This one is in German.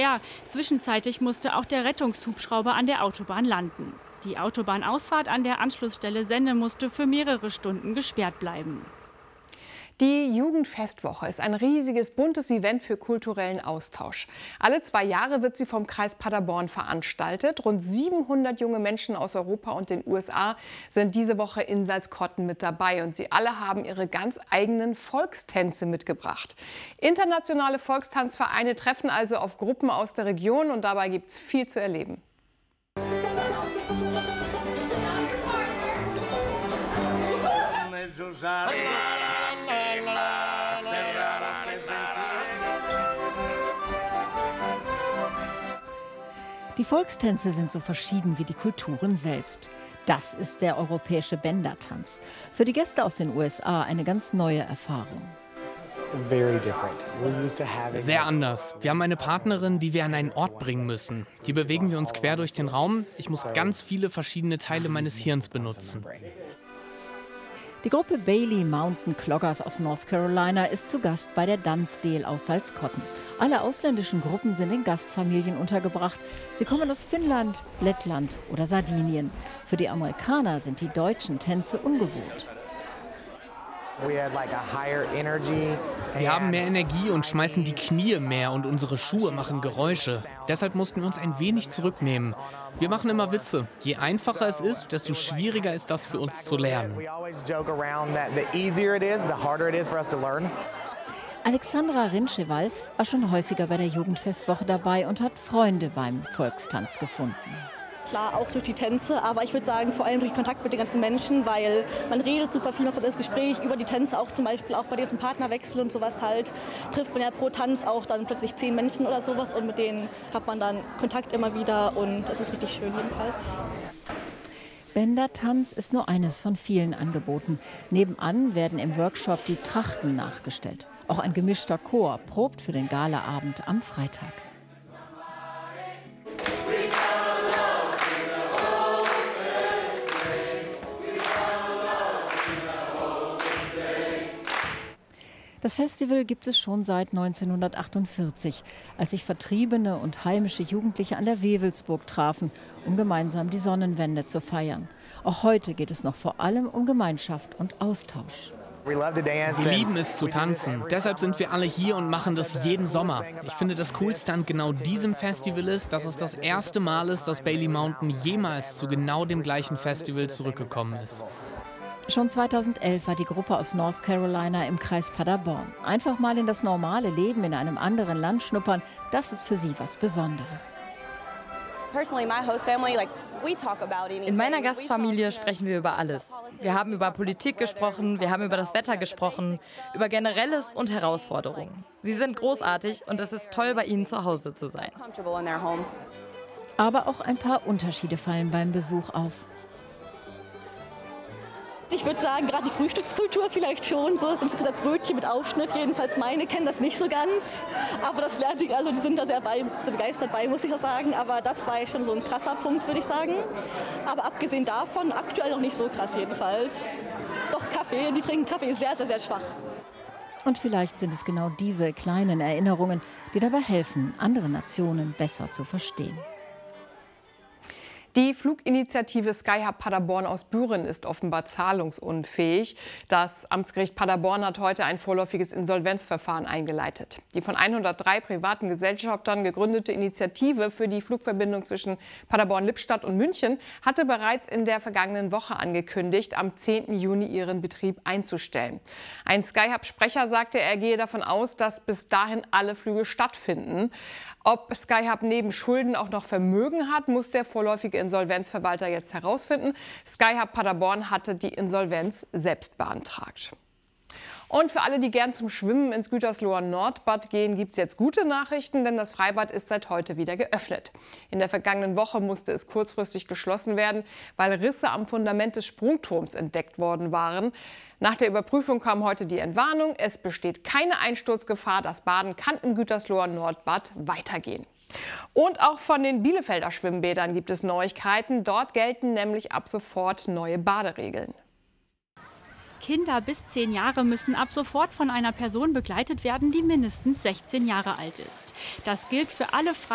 schwer. Zwischenzeitlich musste auch der Rettungshubschrauber an der Autobahn landen. Die Autobahnausfahrt an der Anschlussstelle Senne musste für mehrere Stunden gesperrt bleiben. Die Jugendfestwoche ist ein riesiges, buntes Event für kulturellen Austausch. Alle 2 Jahre wird sie vom Kreis Paderborn veranstaltet. Rund 700 junge Menschen aus Europa und den USA sind diese Woche in Salzkotten mit dabei. Und sie alle haben ihre ganz eigenen Volkstänze mitgebracht. Internationale Volkstanzvereine treffen also auf Gruppen aus der Region und dabei gibt es viel zu erleben. Die Volkstänze sind so verschieden wie die Kulturen selbst. Das ist der europäische Bändertanz. Für die Gäste aus den USA eine ganz neue Erfahrung. Sehr anders. Wir haben eine Partnerin, die wir an einen Ort bringen müssen. Hier bewegen wir uns quer durch den Raum. Ich muss ganz viele verschiedene Teile meines Hirns benutzen. Die Gruppe Bailey Mountain Cloggers aus North Carolina ist zu Gast bei der Dunsdale aus Salzkotten. Alle ausländischen Gruppen sind in Gastfamilien untergebracht. Sie kommen aus Finnland, Lettland oder Sardinien. Für die Amerikaner sind die deutschen Tänze ungewohnt. Wir haben mehr Energie und schmeißen die Knie mehr und unsere Schuhe machen Geräusche. Deshalb mussten wir uns ein wenig zurücknehmen. Wir machen immer Witze. Je einfacher es ist, desto schwieriger ist das für uns zu lernen. Alexandra Rinschewal war schon häufiger bei der Jugendfestwoche dabei und hat Freunde beim Volkstanz gefunden. Klar, auch durch die Tänze, aber ich würde sagen, vor allem durch Kontakt mit den ganzen Menschen, weil man redet super viel, man kommt ins Gespräch über die Tänze, auch zum Beispiel auch bei den ganzen Partnerwechsel und sowas halt, trifft man ja pro Tanz auch dann plötzlich 10 Menschen oder sowas und mit denen hat man dann Kontakt immer wieder und es ist richtig schön jedenfalls. Bändertanz ist nur eines von vielen Angeboten. Nebenan werden im Workshop die Trachten nachgestellt. Auch ein gemischter Chor probt für den Galaabend am Freitag. Das Festival gibt es schon seit 1948, als sich vertriebene und heimische Jugendliche an der Wewelsburg trafen, um gemeinsam die Sonnenwende zu feiern. Auch heute geht es noch vor allem um Gemeinschaft und Austausch. Wir lieben es zu tanzen. Deshalb sind wir alle hier und machen das jeden Sommer. Ich finde, das Coolste an genau diesem Festival ist, dass es das erste Mal ist, dass Bailey Mountain jemals zu genau dem gleichen Festival zurückgekommen ist. Schon 2011 war die Gruppe aus North Carolina im Kreis Paderborn. Einfach mal in das normale Leben in einem anderen Land schnuppern, das ist für sie was Besonderes. In meiner Gastfamilie sprechen wir über alles. Wir haben über Politik gesprochen, wir haben über das Wetter gesprochen, über Generelles und Herausforderungen. Sie sind großartig und es ist toll, bei ihnen zu Hause zu sein. Aber auch ein paar Unterschiede fallen beim Besuch auf. Ich würde sagen, gerade die Frühstückskultur vielleicht schon, so ganz gesagt Brötchen mit Aufschnitt, jedenfalls meine kennen das nicht so ganz, aber das lernt ich, also die sind da sehr begeistert bei, muss ich auch sagen, aber das war ja schon so ein krasser Punkt, würde ich sagen, aber abgesehen davon aktuell noch nicht so krass jedenfalls. Doch Kaffee, die trinken Kaffee sehr, sehr, sehr schwach. Und vielleicht sind es genau diese kleinen Erinnerungen, die dabei helfen, andere Nationen besser zu verstehen. Die Fluginitiative Skyhub Paderborn aus Büren ist offenbar zahlungsunfähig. Das Amtsgericht Paderborn hat heute ein vorläufiges Insolvenzverfahren eingeleitet. Die von 103 privaten Gesellschaftern gegründete Initiative für die Flugverbindung zwischen Paderborn-Lippstadt und München hatte bereits in der vergangenen Woche angekündigt, am 10. Juni ihren Betrieb einzustellen. Ein Skyhub-Sprecher sagte, er gehe davon aus, dass bis dahin alle Flüge stattfinden. Ob Skyhub neben Schulden auch noch Vermögen hat, muss der vorläufige Insolvenzverwalter jetzt herausfinden. Skyhub Paderborn hatte die Insolvenz selbst beantragt. Und für alle, die gern zum Schwimmen ins Gütersloher Nordbad gehen, gibt es jetzt gute Nachrichten, denn das Freibad ist seit heute wieder geöffnet. In der vergangenen Woche musste es kurzfristig geschlossen werden, weil Risse am Fundament des Sprungturms entdeckt worden waren. Nach der Überprüfung kam heute die Entwarnung. Es besteht keine Einsturzgefahr. Das Baden kann im Gütersloher Nordbad weitergehen. Und auch von den Bielefelder Schwimmbädern gibt es Neuigkeiten. Dort gelten nämlich ab sofort neue Baderegeln. Kinder bis 10 Jahre müssen ab sofort von einer Person begleitet werden, die mindestens 16 Jahre alt ist. Das gilt für alle